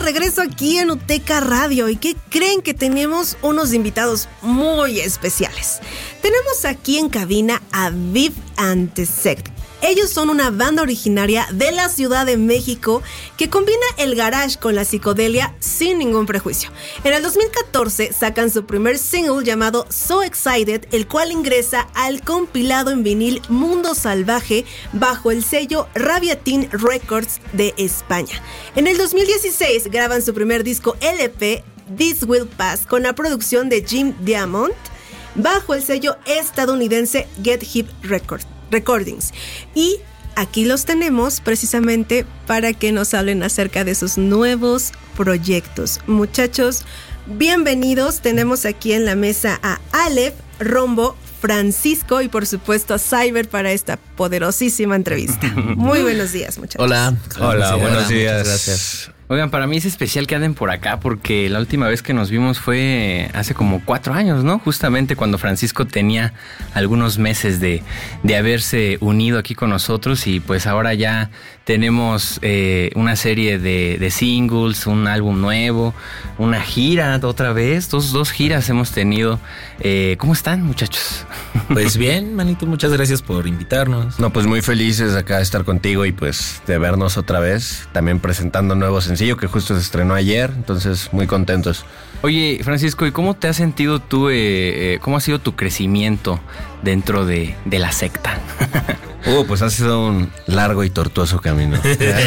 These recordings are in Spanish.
regreso aquí en UTECA Radio. ¿Y qué creen? Que tenemos unos invitados muy especiales. Tenemos aquí en cabina a Viv and the Sect. Ellos son una banda originaria de la Ciudad de México que combina el garage con la psicodelia sin ningún prejuicio. En el 2014 sacan su primer single llamado So Excited, el cual ingresa al compilado en vinil Mundo Salvaje bajo el sello Rabiatin Records de España. En el 2016 graban su primer disco LP, This Will Pass, con la producción de Jim Diamond bajo el sello estadounidense Get Hip Recordings. Y aquí los tenemos precisamente para que nos hablen acerca de sus nuevos proyectos. Muchachos, bienvenidos. Tenemos aquí en la mesa a Aleph, Rombo, Francisco y por supuesto a Cyber para esta poderosísima entrevista. Muy buenos días, muchachos. Hola, buenos días. Muchas gracias. Oigan, para mí es especial que anden por acá porque la última vez que nos vimos fue hace como 4 años, ¿no? Justamente cuando Francisco tenía algunos meses de haberse unido aquí con nosotros y pues ahora ya tenemos una serie de singles, un álbum nuevo, una gira otra vez, dos giras hemos tenido. ¿Cómo están, muchachos? Pues bien, manito, muchas gracias por invitarnos. No, pues muy felices acá de estar contigo y pues de vernos otra vez, también presentando nuevos sencillo que justo se estrenó ayer, entonces muy contentos. Oye, Francisco, ¿y cómo te has sentido tú, cómo ha sido tu crecimiento dentro de la secta? Pues ha sido un largo y tortuoso camino.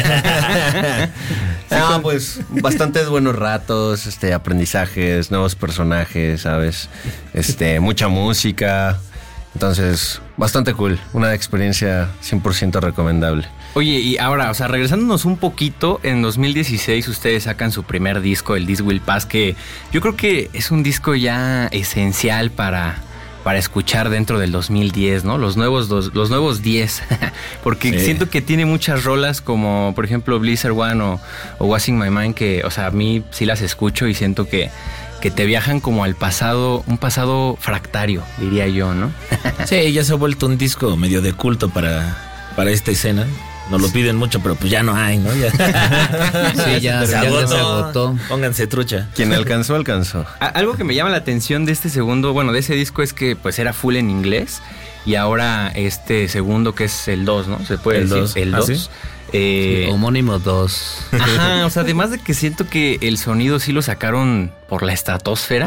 No, pues bastantes buenos ratos, aprendizajes, nuevos personajes, ¿sabes? Mucha música, entonces bastante cool, una experiencia 100% recomendable. Oye, y ahora, o sea, regresándonos un poquito, en 2016 ustedes sacan su primer disco, el This Will Pass, que yo creo que es un disco ya esencial para escuchar dentro del 2010, ¿no? Los nuevos 10, porque sí. Siento que tiene muchas rolas como, por ejemplo, Blizzard One o What's in My Mind, que, o sea, a mí sí las escucho y siento que te viajan como al pasado, un pasado fractario, diría yo, ¿no? Sí, ya se ha vuelto un disco medio de culto para esta escena. Nos lo piden mucho, pero pues ya no hay, ¿no? Sí, ya se agotó. Pónganse trucha. Quien alcanzó. Algo que me llama la atención de este segundo, bueno, de ese disco es que pues era full en inglés y ahora este segundo que es el 2, ¿no? Se puede decir el 2. ¿Sí? Sí, homónimo 2. Ajá, o sea, además de que siento que el sonido sí lo sacaron por la estratosfera.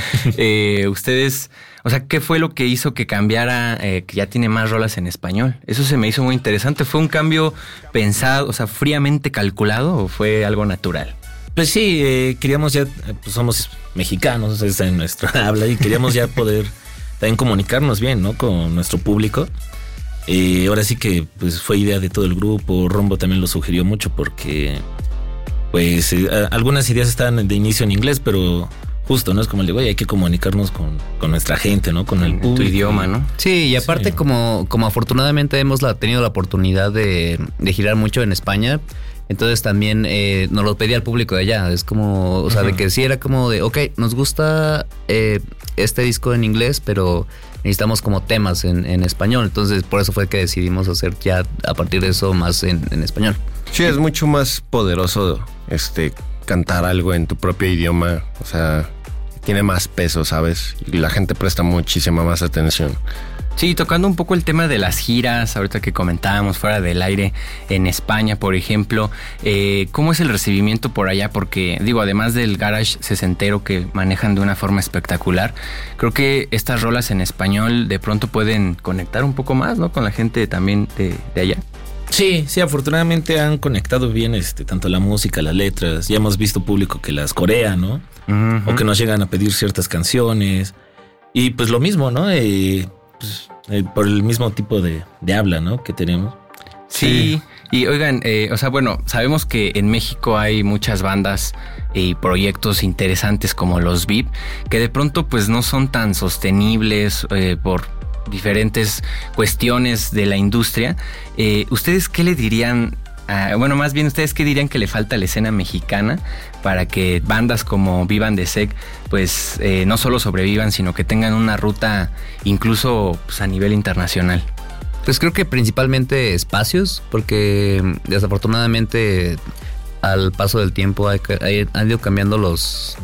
Ustedes, o sea, ¿qué fue lo que hizo que cambiara, que ya tiene más rolas en español? Eso se me hizo muy interesante. ¿Fue un cambio pensado, o sea, fríamente calculado o fue algo natural? Pues sí, queríamos ya, pues somos mexicanos, es en nuestra habla y queríamos ya poder también comunicarnos bien, ¿no? Con nuestro público. Ahora sí que pues fue idea de todo el grupo. Rombo también lo sugirió mucho porque pues algunas ideas estaban de inicio en inglés, pero justo, ¿no? Es como le digo, hay que comunicarnos con nuestra gente, ¿no? Con el público. Tu idioma, ¿no? Sí, y aparte sí. como afortunadamente hemos tenido la oportunidad de girar mucho en España, entonces también nos lo pedía el público de allá. Es como, o sea, de que sí era como de, ok, nos gusta este disco en inglés, pero necesitamos como temas en español. Entonces por eso fue que decidimos hacer ya a partir de eso más en español. Sí, es mucho más poderoso cantar algo en tu propio idioma. O sea, tiene más peso, ¿sabes? Y la gente presta muchísima más atención. Sí, tocando un poco el tema de las giras, ahorita que comentábamos fuera del aire en España, por ejemplo, ¿cómo es el recibimiento por allá? Porque, digo, además del garage sesentero que manejan de una forma espectacular, creo que estas rolas en español de pronto pueden conectar un poco más, ¿no? Con la gente también de allá. Sí, afortunadamente han conectado bien tanto la música, las letras. Ya hemos visto público que las corea, ¿no? Uh-huh. O que nos llegan a pedir ciertas canciones. Y pues lo mismo, ¿no? Por el mismo tipo de habla, ¿no? Que tenemos. Sí. Y oigan, o sea, bueno, sabemos que en México hay muchas bandas y proyectos interesantes como los VIP, que de pronto pues no son tan sostenibles por diferentes cuestiones de la industria. ¿Ustedes qué le dirían? Bueno, más bien, ¿ustedes qué dirían que le falta a la escena mexicana para que bandas como Viv and the Sect pues no solo sobrevivan, sino que tengan una ruta incluso pues, a nivel internacional? Pues creo que principalmente espacios, porque desafortunadamente al paso del tiempo han ido cambiando los...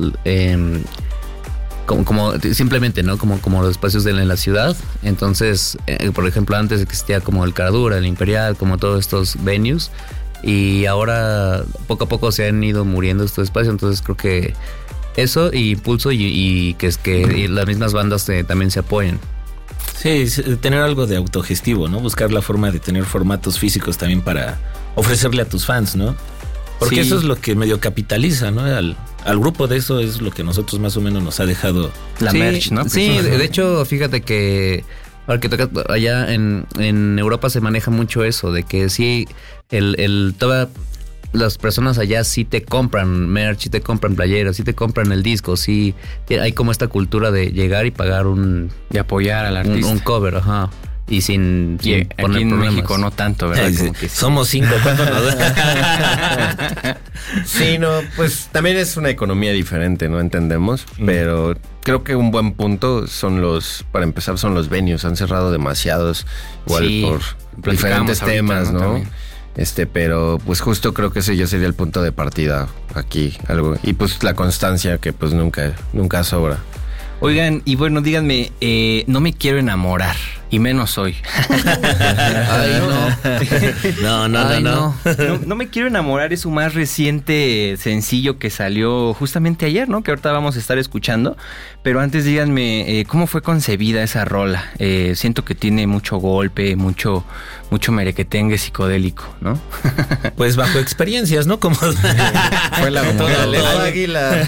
como simplemente, ¿no? Como los espacios en la ciudad. Entonces, por ejemplo, antes existía como el Caradura, el Imperial, como todos estos venues. Y ahora poco a poco se han ido muriendo estos espacios. Entonces creo que eso y impulso y que las mismas bandas también se apoyen. Sí, tener algo de autogestivo, ¿no? Buscar la forma de tener formatos físicos también para ofrecerle a tus fans, ¿no? Porque eso es lo que medio capitaliza, ¿no? Al grupo de eso es lo que nosotros más o menos nos ha dejado la merch, ¿no? Sí, de hecho, fíjate que ahora que tocas allá en Europa se maneja mucho eso, de que sí, todas las personas allá sí te compran merch, sí te compran playeras, sí te compran el disco, sí hay como esta cultura de llegar y pagar de apoyar al artista. Un cover, ajá. Y sin aquí en problemas. México no tanto, ¿verdad? Como que somos 5, ¿cuánto nos da? Sí, no, pues también es una economía diferente, ¿no? Entendemos, pero creo que un buen punto para empezar, son los venues. Han cerrado demasiados, igual por diferentes temas, ¿no? También. Pero pues justo creo que ese ya sería el punto de partida aquí, algo. Y pues la constancia que pues nunca sobra. Oigan, y bueno, díganme, no me quiero enamorar, y menos hoy. Ay, no. No me quiero enamorar es su más reciente sencillo que salió justamente ayer, ¿no? Que ahorita vamos a estar escuchando. Pero antes díganme, ¿cómo fue concebida esa rola? Siento que tiene mucho golpe, mucho merequetengue psicodélico, ¿no? Pues bajo experiencias, ¿no? Como fue la águila.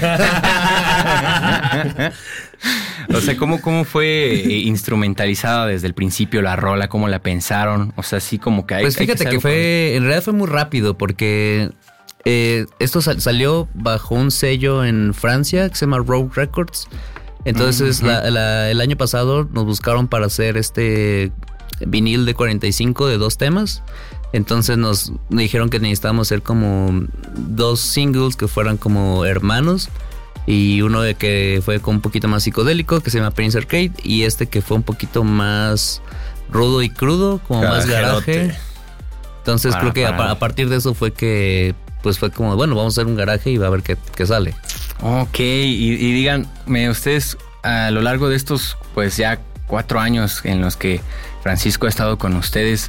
O sea, ¿cómo fue instrumentalizada desde el principio la rola? ¿Cómo la pensaron? O sea, sí como que hay... Pues fíjate que en realidad fue muy rápido porque esto salió bajo un sello en Francia que se llama Rogue Records. Entonces el año pasado nos buscaron para hacer este vinil de 45 de 2 temas. Entonces nos dijeron que necesitábamos hacer como 2 singles que fueran como hermanos. Y uno de que fue con un poquito más psicodélico, que se llama Prince Arcade. Y que fue un poquito más rudo y crudo, como más garaje. Entonces creo que a partir de eso fue que pues fue como, bueno, vamos a hacer un garaje y va a ver qué sale. Ok, y díganme ustedes, a lo largo de estos pues ya 4 años en los que Francisco ha estado con ustedes,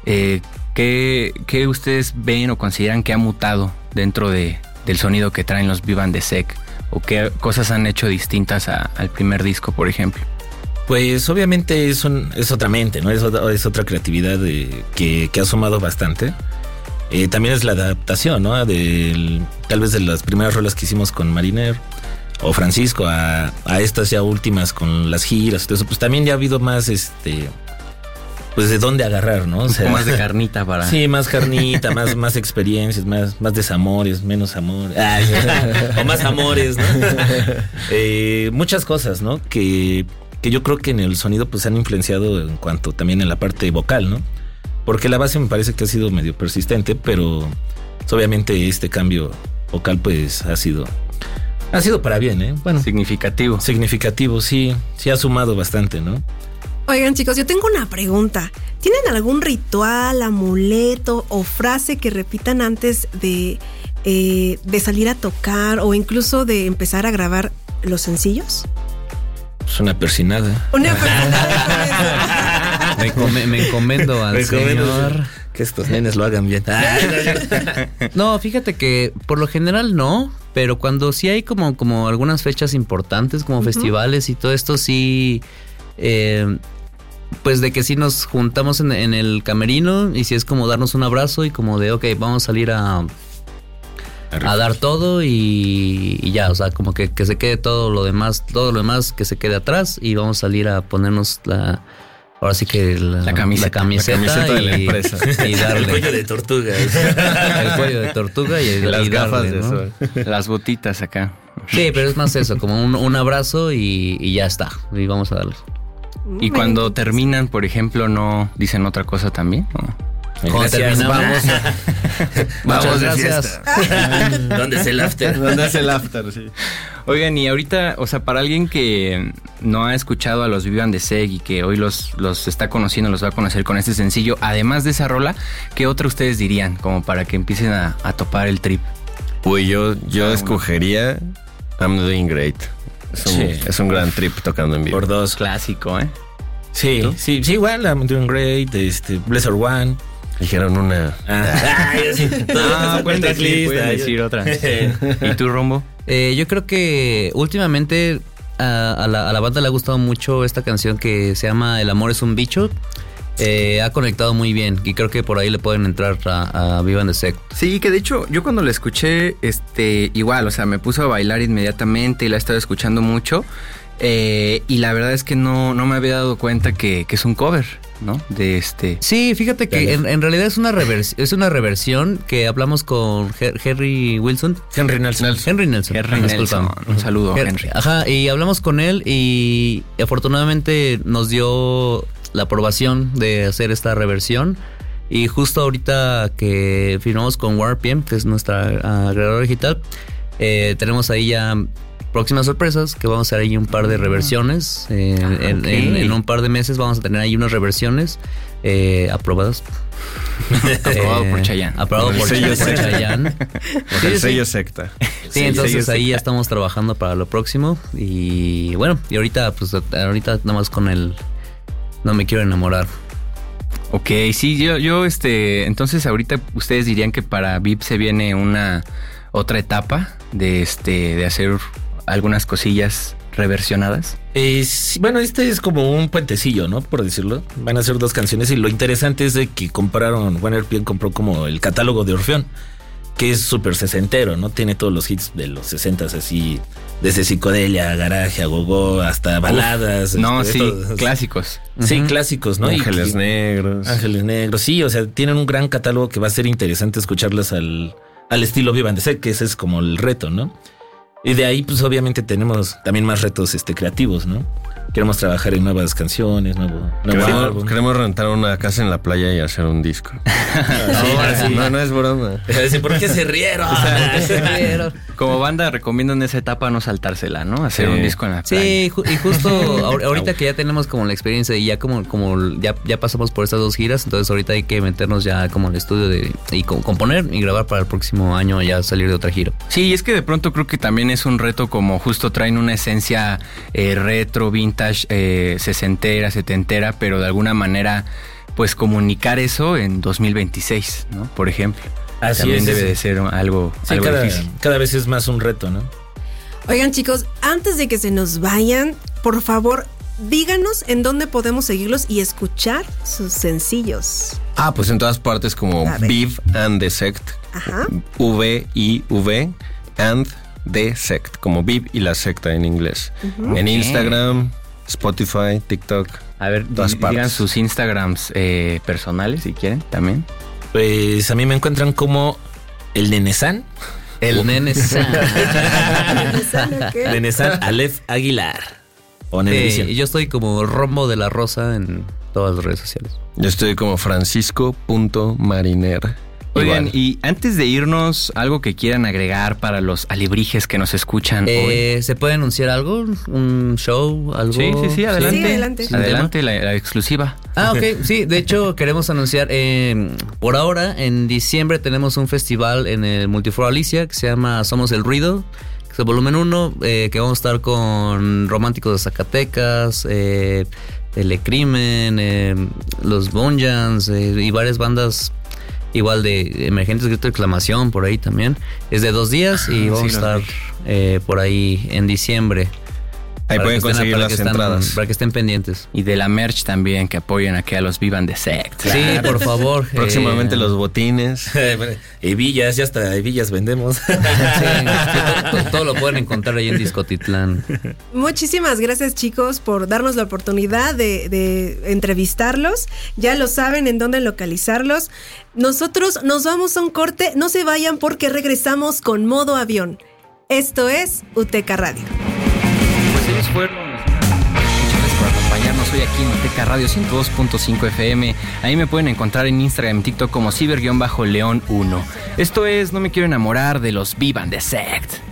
¿qué ustedes ven o consideran que ha mutado dentro del sonido que traen los Viv and the Sec? ¿O qué cosas han hecho distintas al primer disco, por ejemplo? Pues obviamente es otra mente, ¿no? Es otra creatividad que ha sumado bastante. También es la adaptación, ¿no? Tal vez de las primeras rolas que hicimos con Mariner o Francisco a estas ya últimas con las giras y todo eso. Pues también ya ha habido más pues de dónde agarrar, ¿no? O sea, más de carnita para... Sí, más carnita, más experiencias, más desamores, menos amor. O más amores, ¿no? Muchas cosas, ¿no? Que yo creo que en el sonido pues han influenciado en cuanto también en la parte vocal, ¿no? Porque la base me parece que ha sido medio persistente, pero pues, obviamente este cambio vocal pues ha sido para bien, ¿eh? Bueno, significativo, sí ha sumado bastante, ¿no? Oigan, chicos, yo tengo una pregunta. ¿Tienen algún ritual, amuleto o frase que repitan antes de salir a tocar o incluso de empezar a grabar los sencillos? Pues una persinada. Una persinada. Me encomiendo al Señor. Que estos nenes lo hagan bien. No, fíjate que por lo general no, pero cuando sí hay como algunas fechas importantes, como festivales y todo esto, sí... pues de que sí nos juntamos en el camerino y sí es como darnos un abrazo y como de ok, vamos a salir a dar todo y ya, o sea, como que se quede todo lo demás que se quede atrás y vamos a salir a ponernos ahora sí que la camiseta de la empresa y darle el cuello de tortuga. El cuello de tortuga y las gafas darle, de ¿no? sol. Las botitas acá. Sí, pero es más eso, como un abrazo y ya está, y vamos a darle. Y cuando terminan, por ejemplo, ¿no dicen otra cosa también? ¿No? Cuando terminamos, Vamos gracias. ¿Dónde es el after? ¿Dónde es el after? Sí. Oigan, y ahorita, o sea, para alguien que no ha escuchado a los Viv and the Seg y que hoy los está conociendo, los va a conocer con este sencillo, además de esa rola, ¿qué otra ustedes dirían? Como para que empiecen a topar el trip. Uy, yo escogería I'm Doing Great. Es un gran trip tocando en vivo. Por dos. Clásico, ¿eh? Sí, igual, I'm Doing Great, Blessed One. Dijeron una. Pueden decir otra. ¿Y tú, Rombo? Yo creo que últimamente a la banda le ha gustado mucho esta canción que se llama El amor es un bicho. Ha conectado muy bien y creo que por ahí le pueden entrar a Viv and the Seg. Sí, que de hecho yo cuando la escuché, igual, o sea, me puso a bailar inmediatamente y la he estado escuchando mucho. Y la verdad es que no me había dado cuenta que es un cover, ¿no? Sí, fíjate que en realidad es una reversión que hablamos con Henry Nelson. Un saludo, Henry. Ajá, y hablamos con él y afortunadamente nos dio la aprobación de hacer esta reversión. Y justo ahorita que firmamos con WarPM, que es nuestra agregadora digital, tenemos ahí ya próximas sorpresas, que vamos a hacer ahí un par de reversiones. En un par de meses vamos a tener ahí unas reversiones aprobadas. Aprobado por Chayanne. Aprobado por Chayanne. Por el sello secta. Sí, entonces ahí ya estamos trabajando para lo próximo. Y bueno, y ahorita nada más con el No me quiero enamorar. Ok, sí, yo entonces ahorita ustedes dirían que para VIP se viene una otra etapa de hacer algunas cosillas reversionadas. Sí, bueno, es como un puentecillo, ¿no? Por decirlo. Van a ser 2 canciones y lo interesante es de que WarPM compró como el catálogo de Orfeón, que es súper sesentero, ¿no? Tiene todos los hits de los 60s así, desde psicodelia, garaje, agogó, hasta baladas. Clásicos. Sí, clásicos, ¿no? Ángeles Negros, sí, o sea, tienen un gran catálogo que va a ser interesante escucharlas al estilo Viv and the Seg, que ese es como el reto, ¿no? Y de ahí, pues obviamente tenemos también más retos creativos, ¿no? Queremos trabajar en nuevas canciones, nuevo álbum. Queremos rentar una casa en la playa y hacer un disco. No es broma. ¿Por qué se rieron? Como banda recomiendan esa etapa no saltársela, ¿no? Hacer un disco en la playa. Sí, y justo ahorita que ya tenemos como la experiencia y ya ya pasamos por estas 2 giras, entonces ahorita hay que meternos ya como al estudio y componer y grabar para el próximo año ya salir de otra gira. Sí, y es que de pronto creo que también es un reto, como justo traen una esencia retro, vintage, sesentera, setentera, pero de alguna manera pues comunicar eso en 2026, ¿no? Por ejemplo. Así también debe de ser algo difícil. Cada vez es más un reto, ¿no? Oigan, chicos, antes de que se nos vayan, por favor, díganos en dónde podemos seguirlos y escuchar sus sencillos. Pues en todas partes como Viv and the Sect. Ajá. V-I-V and the Sect, como Viv y la secta en inglés. Uh-huh. En Instagram, Spotify, TikTok. A ver, digan sus Instagrams personales si quieren también. Pues a mí me encuentran como el Nenesan. El Nenesan. Nenesan Aleph Aguilar. Y yo estoy como Rombo de la Rosa en todas las redes sociales. Yo estoy como Francisco.mariner. Oigan, y antes de irnos, ¿algo que quieran agregar para los alebrijes que nos escuchan hoy? ¿Se puede anunciar algo? ¿Un show? ¿Algo? Sí, adelante. Sí, adelante. Adelante, la exclusiva. Ok, sí, de hecho queremos anunciar, por ahora, en diciembre tenemos un festival en el Multiforo Alicia que se llama Somos el Ruido, que es el volumen 1, que vamos a estar con Románticos de Zacatecas, Telecrimen, los Bonjans y varias bandas igual de Emergentes Grito de Exclamación por ahí también. Es de 2 días y vamos a estar por ahí en diciembre. Ahí pueden conseguir las entradas. Para que estén pendientes. Y de la merch también, que apoyen aquí a los Viv and the Seg. Sí, por favor. Próximamente los botines. Hebillas, ya hasta hebillas vendemos. Sí, todo lo pueden encontrar ahí en Discotitlán. Muchísimas gracias, chicos, por darnos la oportunidad de entrevistarlos. Ya lo saben en dónde localizarlos. Nosotros nos vamos a un corte. No se vayan porque regresamos con Modo Avión. Esto es UTK Radio. Ellos fueron. Muchas gracias por acompañarnos hoy aquí en UTK Radio 102.5 FM. Ahí me pueden encontrar en Instagram y TikTok como Ciber-León1. Esto es No me quiero enamorar de los Viv and the Sect.